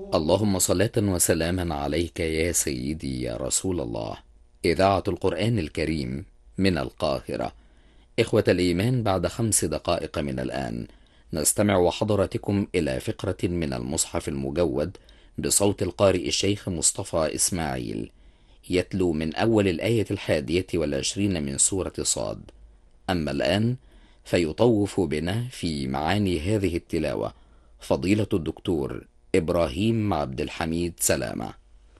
اللهم صلاة وسلاما عليك يا سيدي يا رسول الله. إذاعة القرآن الكريم من القاهرة. إخوة الإيمان، بعد 5 دقائق من الآن نستمع وحضراتكم إلى فقرة من المصحف المجود بصوت القارئ الشيخ مصطفى إسماعيل، يتلو من أول الآية 21 من سورة صاد. أما الآن فيطوف بنا في معاني هذه التلاوة فضيلة الدكتور إبراهيم عبد الحميد سلامة.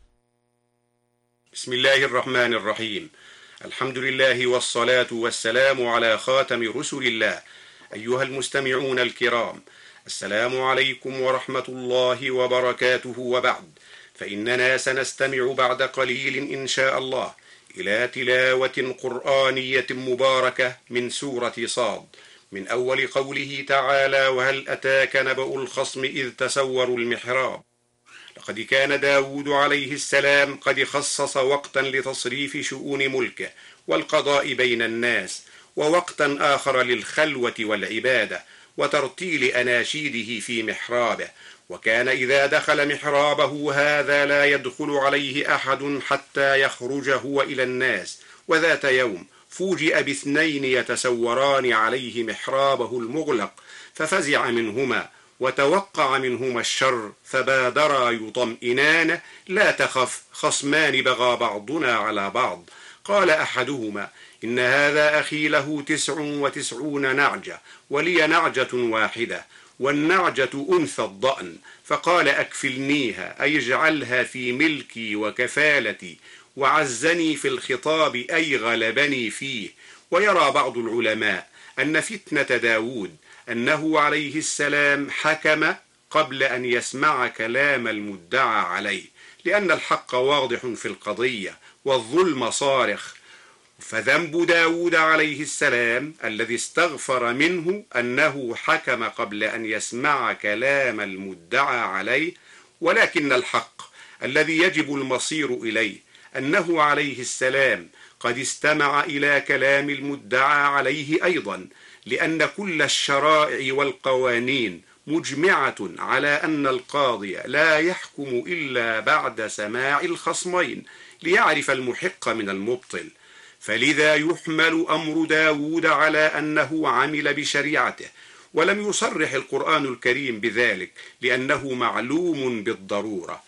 بسم الله الرحمن الرحيم. الحمد لله والصلاة والسلام على خاتم رسل الله. أيها المستمعون الكرام، السلام عليكم ورحمة الله وبركاته. وبعد، فإننا سنستمع بعد قليل إن شاء الله إلى تلاوة قرآنية مباركة من سورة صاد، من أول قوله تعالى: وهل أتاك نبأ الخصم إذ تسوروا المحراب. لقد كان داود عليه السلام قد خصص وقتا لتصريف شؤون ملكه والقضاء بين الناس، ووقتا آخر للخلوة والعبادة وترتيل أناشيده في محرابه. وكان إذا دخل محرابه هذا لا يدخل عليه أحد حتى يخرج هو إلى الناس. وذات يوم فوجئ باثنين يتسوران عليه محرابه المغلق، ففزع منهما وتوقع منهما الشر، فبادرا يطمئنان: لا تخف، خصمان بغى بعضنا على بعض. قال أحدهما: إن هذا أخي له 99 نعجة ولي نعجة واحدة، والنعجة أنثى الضأن. فقال: أكفلنيها، أي اجعلها في ملكي وكفالتي. وعزني في الخطاب، أي غلبني فيه. ويرى بعض العلماء أن فتنة داود أنه عليه السلام حكم قبل أن يسمع كلام المدعى عليه، لأن الحق واضح في القضية والظلم صارخ. فذنب داود عليه السلام الذي استغفر منه أنه حكم قبل أن يسمع كلام المدعى عليه، ولكن الحق الذي يجب المصير إليه أنه عليه السلام قد استمع إلى كلام المدعى عليه أيضا، لأن كل الشرائع والقوانين مجمعة على أن القاضي لا يحكم إلا بعد سماع الخصمين ليعرف المحق من المبطل. فلذا يحمل أمر داود على أنه عمل بشريعته، ولم يصرح القرآن الكريم بذلك لأنه معلوم بالضرورة.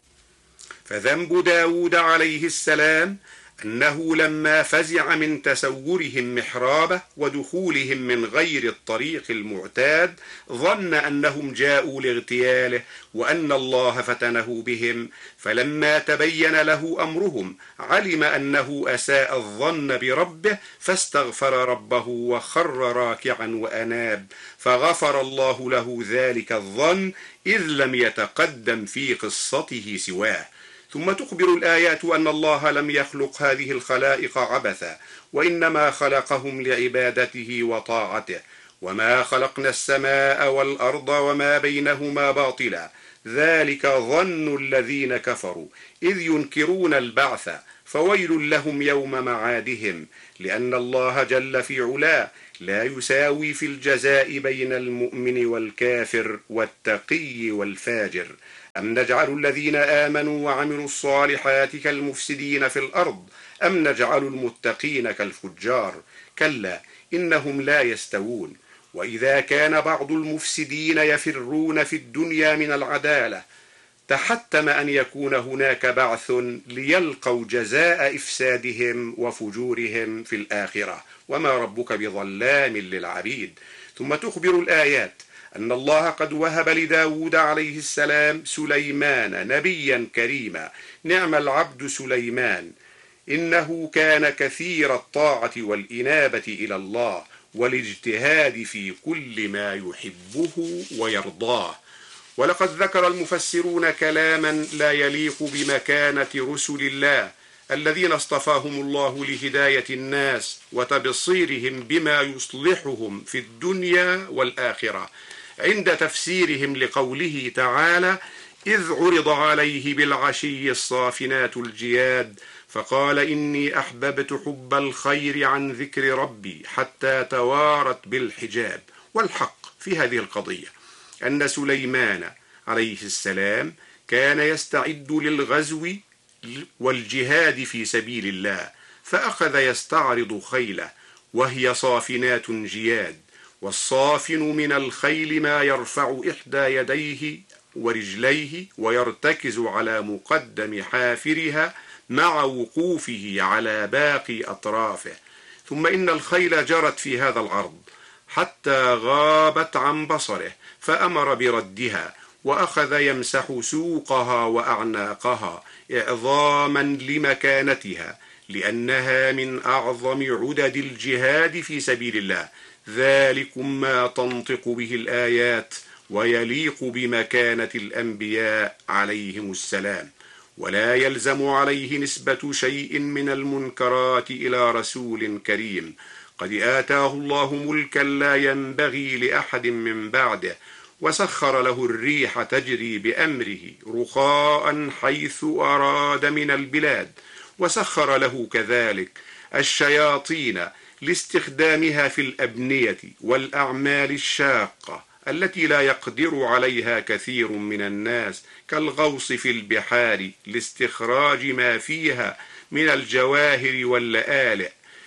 فذنب داود عليه السلام أنه لما فزع من تسورهم محرابه ودخولهم من غير الطريق المعتاد ظن أنهم جاءوا لاغتياله وأن الله فتنه بهم، فلما تبين له أمرهم علم أنه أساء الظن بربه، فاستغفر ربه وخر راكعا وأناب، فغفر الله له ذلك الظن إذ لم يتقدم في قصته سواه. ثم تخبر الآيات أن الله لم يخلق هذه الخلائق عبثا، وإنما خلقهم لعبادته وطاعته. وما خلقنا السماء والأرض وما بينهما باطلا، ذلك ظن الذين كفروا إذ ينكرون البعث، فويل لهم يوم معادهم. لأن الله جل في علاه لا يساوي في الجزاء بين المؤمن والكافر والتقي والفاجر. أم نجعل الذين آمنوا وعملوا الصالحات كالمفسدين في الأرض، أم نجعل المتقين كالفجار؟ كلا إنهم لا يستوون. وإذا كان بعض المفسدين يفرون في الدنيا من العدالة، تحتم أن يكون هناك بعث ليلقوا جزاء إفسادهم وفجورهم في الآخرة، وما ربك بظلام للعبيد. ثم تخبر الآيات أن الله قد وهب لداود عليه السلام سليمان نبيا كريما. نعم العبد سليمان، إنه كان كثير الطاعة والإنابة إلى الله والاجتهاد في كل ما يحبه ويرضاه. ولقد ذكر المفسرون كلاما لا يليق بمكانة رسل الله الذين اصطفاهم الله لهداية الناس وتبصيرهم بما يصلحهم في الدنيا والآخرة، عند تفسيرهم لقوله تعالى: إذ عرض عليه بالعشي الصافنات الجياد فقال إني أحببت حب الخير عن ذكر ربي حتى توارت بالحجاب. والحق في هذه القضية أن سليمان عليه السلام كان يستعد للغزو والجهاد في سبيل الله، فأخذ يستعرض خيله وهي صافنات جياد. والصافن من الخيل ما يرفع إحدى يديه ورجليه ويرتكز على مقدم حافرها مع وقوفه على باقي أطرافه. ثم إن الخيل جرت في هذا العرض حتى غابت عن بصره، فأمر بردها وأخذ يمسح سوقها وأعناقها إعظاما لمكانتها، لأنها من أعظم عدد الجهاد في سبيل الله. ذلكم ما تنطق به الآيات ويليق بمكانة الأنبياء عليهم السلام، ولا يلزم عليه نسبة شيء من المنكرات إلى رسول كريم قد آتاه الله ملكا لا ينبغي لأحد من بعده، وسخر له الريح تجري بأمره رخاء حيث أراد من البلاد، وسخر له كذلك الشياطين لاستخدامها في الأبنية والأعمال الشاقة التي لا يقدر عليها كثير من الناس، كالغوص في البحار لاستخراج ما فيها من الجواهر واللآلئ.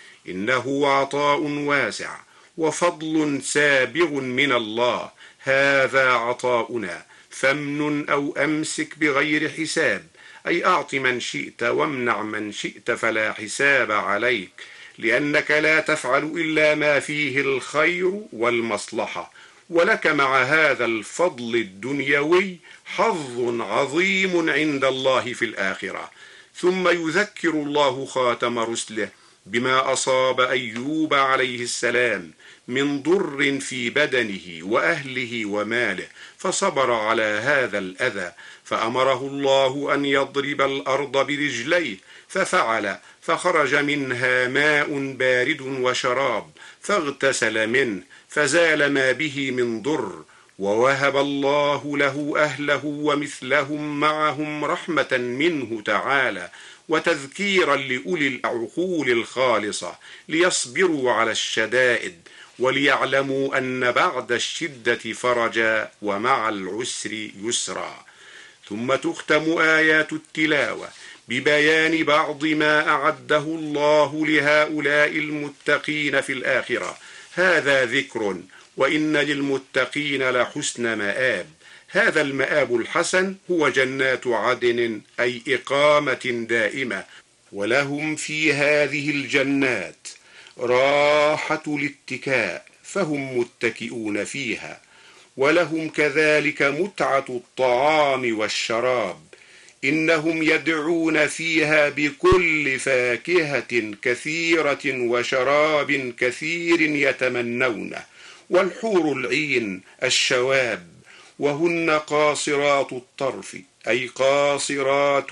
إنه عطاء واسع وفضل سابغ من الله، هذا عطاؤنا فامنن أو أمسك بغير حساب، أي أعط من شئت وامنع من شئت فلا حساب عليك، لأنك لا تفعل إلا ما فيه الخير والمصلحة، ولك مع هذا الفضل الدنيوي حظ عظيم عند الله في الآخرة. ثم يذكر الله خاتم رسله بما أصاب أيوب عليه السلام من ضر في بدنه وأهله وماله، فصبر على هذا الأذى، فأمره الله أن يضرب الأرض برجليه، ففعل، فخرج منها ماء بارد وشراب، فاغتسل منه فزال ما به من ضر، ووهب الله له أهله ومثلهم معهم رحمة منه تعالى وتذكيرا لأولي العقول الخالصة، ليصبروا على الشدائد وليعلموا أن بعد الشدة فرجا ومع العسر يسرا. ثم تختم آيات التلاوة ببيان بعض ما أعده الله لهؤلاء المتقين في الآخرة. هذا ذكر، وإن للمتقين لحسن مآب. هذا المآب الحسن هو جنات عدن، أي إقامة دائمة، ولهم في هذه الجنات راحة الاتكاء، فهم متكئون فيها، ولهم كذلك متعة الطعام والشراب. إنهم يدعون فيها بكل فاكهة كثيرة وشراب كثير يتمنونه، والحور العين الشواب، وهن قاصرات الطرف، أي قاصرات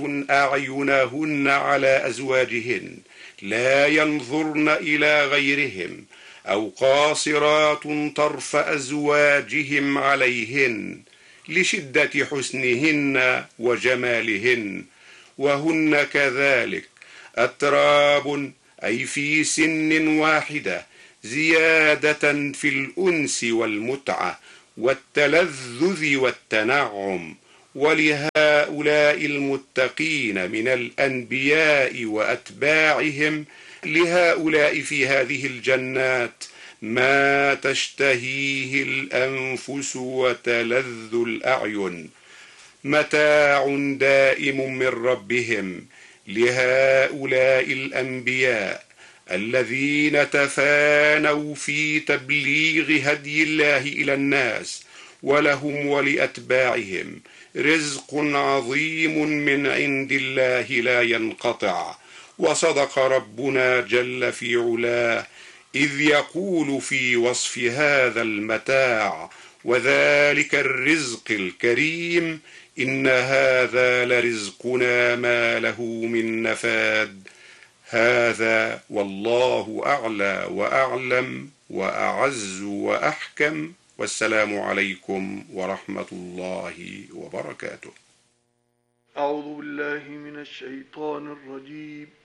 أعينهن على أزواجهن لا ينظرن إلى غيرهم، أو قاصرات طرف أزواجهم عليهن لشدة حسنهن وجمالهن. وهن كذلك أتراب، أي في سن واحدة، زيادة في الأنس والمتعة والتلذذ والتنعم. ولهؤلاء المتقين من الأنبياء وأتباعهم، لهؤلاء في هذه الجنات ما تشتهيه الأنفس وتلذ الأعين، متاع دائم من ربهم لهؤلاء الأنبياء الذين تفانوا في تبليغ هدي الله إلى الناس. ولهم ولأتباعهم رزق عظيم من عند الله لا ينقطع. وصدق ربنا جل في علاه إذ يقول في وصف هذا المتاع وذلك الرزق الكريم: إن هذا لرزقنا ما له من نفاد. هذا والله أعلى وأعلم وأعز وأحكم، والسلام عليكم ورحمة الله وبركاته. أعوذ بالله من الشيطان الرجيم.